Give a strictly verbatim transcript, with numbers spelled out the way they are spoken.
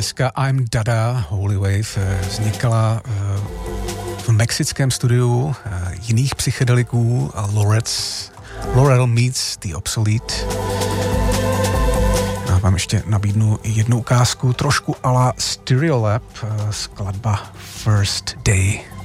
Deska I'm Dada, Holy Wave, vznikala v mexickém studiu jiných psychedeliků, Lorets, Laurel Meets the Obsolete. Já vám ještě nabídnu jednu ukázku, trošku a la Stereolab, skladba First Day.